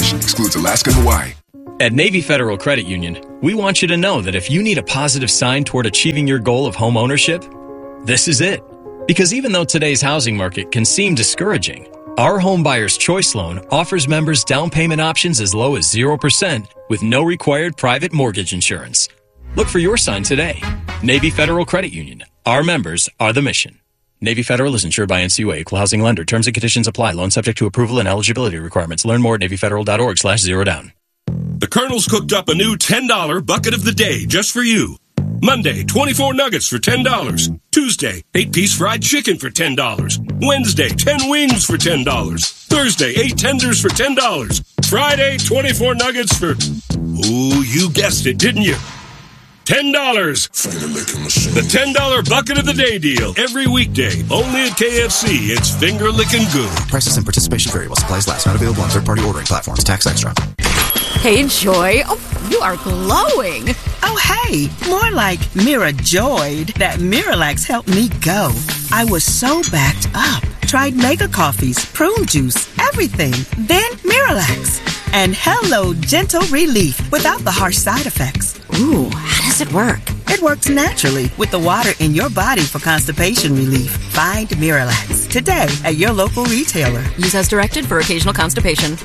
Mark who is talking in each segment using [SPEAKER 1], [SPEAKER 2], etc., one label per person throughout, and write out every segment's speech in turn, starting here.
[SPEAKER 1] advantage. Excludes Alaska and Hawaii.
[SPEAKER 2] At Navy Federal Credit Union, we want you to know that if you need a positive sign toward achieving your goal of home ownership, this is it. Because even though today's housing market can seem discouraging, our Home Buyer's Choice Loan offers members down payment options as low as 0% with no required private mortgage insurance. Look for your sign today. Navy Federal Credit Union. Our members are the mission. Navy Federal is insured by NCUA, Equal Housing Lender. Terms and conditions apply. Loan subject to approval and eligibility requirements. Learn more at NavyFederal.org/zerodown.
[SPEAKER 3] The Colonel's cooked up a new $10 bucket of the day just for you. Monday, 24 nuggets for $10. Tuesday, 8-piece fried chicken for $10. Wednesday, 10 wings for $10. Thursday, 8 tenders for $10. Friday, 24 nuggets for... Ooh, you guessed it, didn't you? $10. The $10 bucket of the day deal. Every weekday. Only at KFC. It's finger licking good.
[SPEAKER 4] Prices and participation vary while supplies last. Not available on third-party ordering platforms. Tax extra.
[SPEAKER 5] Hey, Joy. Oh, you are glowing.
[SPEAKER 6] Oh, hey. More like Mira joyed that Miralax helped me go. I was so backed up. Tried mega coffees, prune juice, everything. Then Miralax. And hello, gentle relief without the harsh side effects.
[SPEAKER 5] Ooh, how does it work?
[SPEAKER 6] It works naturally with the water in your body for constipation relief. Find Miralax today at your local retailer.
[SPEAKER 5] Use as directed for occasional constipation.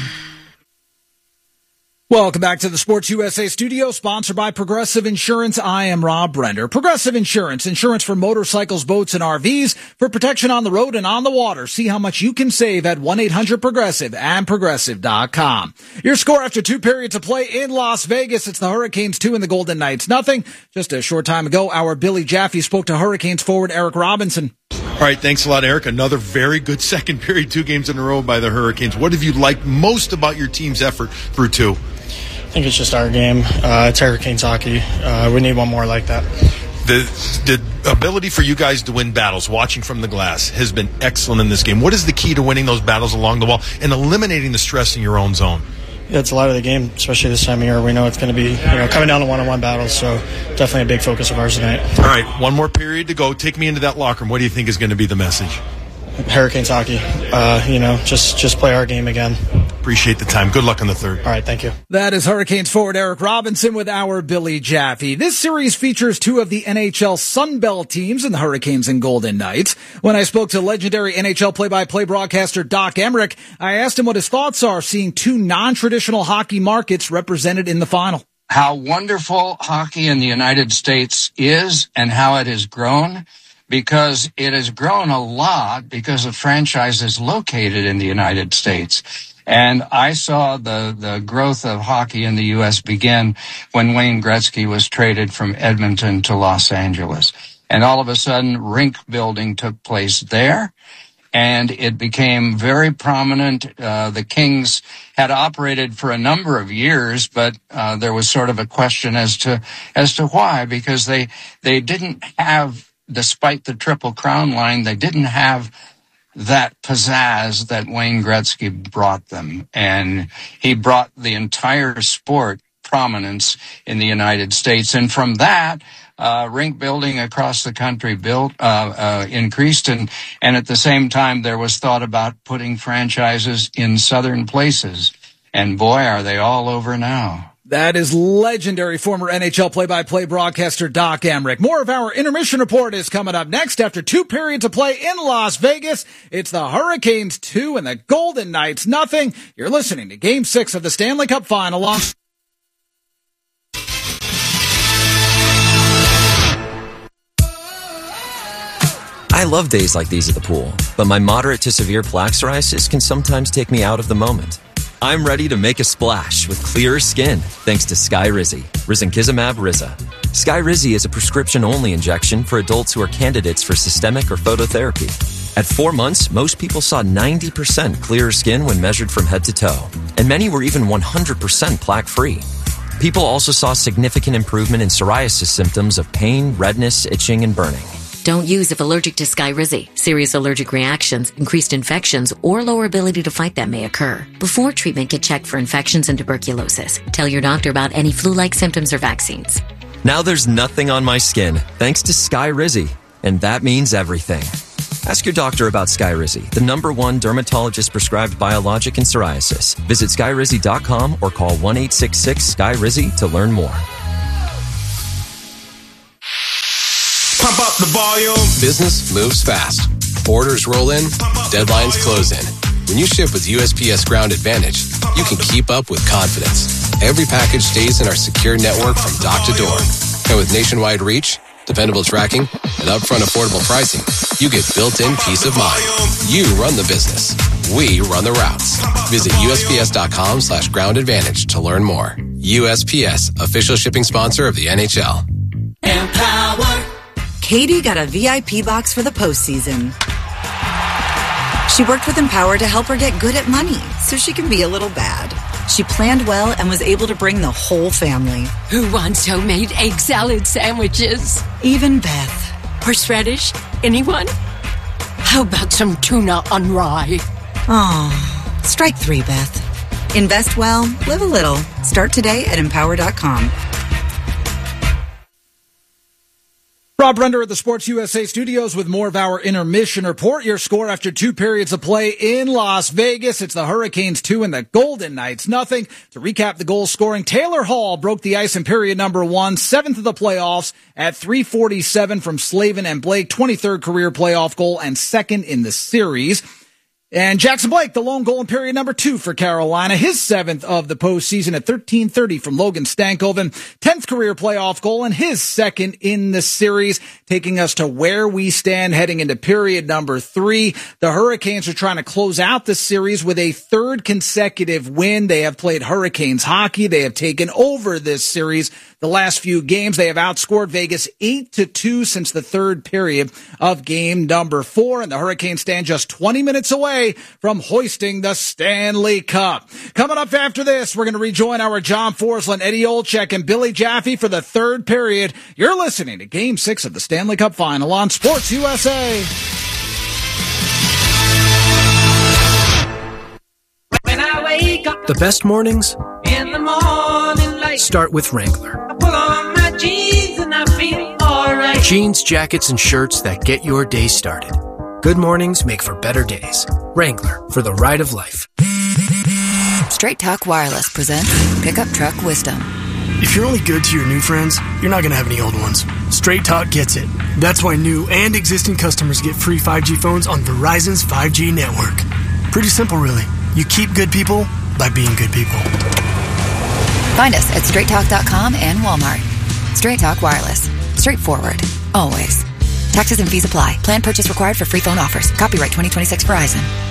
[SPEAKER 7] Welcome back to the Sports USA studio, sponsored by Progressive Insurance. I am Rob Brender. Progressive Insurance, insurance for motorcycles, boats, and RVs for protection on the road and on the water. See how much you can save at 1-800-PROGRESSIVE and Progressive.com. Your score after 2 periods of play in Las Vegas. It's the Hurricanes 2 and the Golden Knights nothing. Just a short time ago, our Billy Jaffe spoke to Hurricanes forward Eric Robinson.
[SPEAKER 8] All right, thanks a lot, Eric. Another very good second period, 2 games in a row by the Hurricanes. What have you liked most about your team's effort through 2?
[SPEAKER 9] I think it's just our game. It's Hurricanes hockey. We need one more like that.
[SPEAKER 8] The ability for you guys to win battles, watching from the glass, has been excellent in this game. What is the key to winning those battles along the wall and eliminating the stress in your own zone?
[SPEAKER 9] Yeah, it's a lot of the game, especially this time of year. We know it's going to be coming down to one-on-one battles, so definitely a big focus of ours tonight.
[SPEAKER 8] All right, 1 more period to go. Take me into that locker room. What do you think is going to be the message?
[SPEAKER 9] Hurricanes hockey. Just play our game again.
[SPEAKER 8] Appreciate the time. Good luck on the third.
[SPEAKER 9] All right, thank you.
[SPEAKER 7] That is Hurricanes forward Eric Robinson with our Billy Jaffe. This series features 2 of the NHL Sunbelt teams in the Hurricanes and Golden Knights. When I spoke to legendary NHL play-by-play broadcaster Doc Emrick, I asked him what his thoughts are seeing 2 non-traditional hockey markets represented in the final.
[SPEAKER 10] How wonderful hockey in the United States is and how it has grown, because it has grown a lot because of franchises located in the United States. And I saw the growth of hockey in the U.S. begin when Wayne Gretzky was traded from Edmonton to Los Angeles. And all of a sudden, rink building took place there, and it became very prominent. The Kings had operated for a number of years, but there was sort of a question as to why, because they didn't have, despite the Triple Crown line, they didn't have that pizzazz that Wayne Gretzky brought them. And he brought the entire sport prominence in the United States. And from that, rink building across the country increased. And at the same time, there was thought about putting franchises in southern places. And boy, are they all over now.
[SPEAKER 7] That is legendary former NHL play-by-play broadcaster Doc Emrick. More of our intermission report is coming up next after 2 periods of play in Las Vegas. It's the Hurricanes 2 and the Golden Knights nothing. You're listening to Game 6 of the Stanley Cup Final on...
[SPEAKER 11] I love days like these at the pool, but my moderate to severe plaque psoriasis can sometimes take me out of the moment. I'm ready to make a splash with clearer skin thanks to Skyrizi, Risankizumab Riza. Skyrizi is a prescription-only injection for adults who are candidates for systemic or phototherapy. At 4 months, most people saw 90% clearer skin when measured from head to toe, and many were even 100% plaque-free. People also saw significant improvement in psoriasis symptoms of pain, redness, itching, and burning.
[SPEAKER 12] Don't use if allergic to Skyrizi. Serious allergic reactions, increased infections, or lower ability to fight them may occur. Before treatment, get checked for infections and tuberculosis. Tell your doctor about any flu-like symptoms or vaccines.
[SPEAKER 11] Now there's nothing on my skin thanks to Skyrizi, and that means everything. Ask your doctor about Skyrizi, the #1 dermatologist-prescribed biologic in psoriasis. Visit Skyrizi.com or call 1-866-SKY-RIZZI to learn more.
[SPEAKER 1] Pump up the volume. Business moves fast. Orders roll in, deadlines close in. When you ship with USPS Ground Advantage, you can keep up with confidence. Every package stays in our secure network from dock to door. And with nationwide reach, dependable tracking, and upfront affordable pricing, you get built-in peace of mind. You run the business. We run the routes. Visit USPS.com/Ground Advantage to learn more. USPS, official shipping sponsor of the NHL.
[SPEAKER 13] Empower. Katie got a VIP box for the postseason. She worked with Empower to help her get good at money so she can be a little bad. She planned well and was able to bring the whole family.
[SPEAKER 14] Who wants homemade egg salad sandwiches?
[SPEAKER 13] Even Beth.
[SPEAKER 14] Horseradish? Anyone? How about some tuna on rye?
[SPEAKER 13] Oh, strike 3, Beth. Invest well, live a little. Start today at Empower.com.
[SPEAKER 7] Rob Brender at the Sports USA studios with more of our intermission report. Your score after 2 periods of play in Las Vegas. It's the Hurricanes 2 and the Golden Knights 0. To recap the goal scoring, Taylor Hall broke the ice in period number 1, 7th of the playoffs at 3:47 from Slavin and Blake, 23rd career playoff goal and 2nd in the series. And Jackson Blake, the lone goal in period number 2 for Carolina, his 7th of the postseason at 13:30 from Logan Stankoven, 10th career playoff goal and his 2nd in the series, taking us to where we stand heading into period number 3. The Hurricanes are trying to close out the series with a 3rd consecutive win. They have played Hurricanes hockey. They have taken over this series the last few games. They have outscored Vegas 8-2 since the 3rd period of game number 4, and the Hurricanes stand just 20 minutes away from hoisting the Stanley Cup. Coming up after this, we're going to rejoin our John Forsland, Eddie Olczyk, and Billy Jaffe for the 3rd period. You're listening to Game 6 of the Stanley Cup Final on Sports USA.
[SPEAKER 15] When I wake up,
[SPEAKER 16] the best mornings
[SPEAKER 15] in the morning light,
[SPEAKER 16] start with Wrangler.
[SPEAKER 15] I pull on my jeans and I feel alright.
[SPEAKER 16] Jeans, jackets, and shirts that get your day started. Good mornings make for better days. Wrangler, for the ride of life.
[SPEAKER 17] Straight Talk Wireless presents Pickup Truck Wisdom.
[SPEAKER 18] If you're only good to your new friends, you're not going to have any old ones. Straight Talk gets it. That's why new and existing customers get free 5G phones on Verizon's 5G network. Pretty simple, really. You keep good people by being good people.
[SPEAKER 17] Find us at straighttalk.com and Walmart. Straight Talk Wireless. Straightforward. Always. Taxes and fees apply. Plan purchase required for free phone offers. Copyright 2026 Verizon.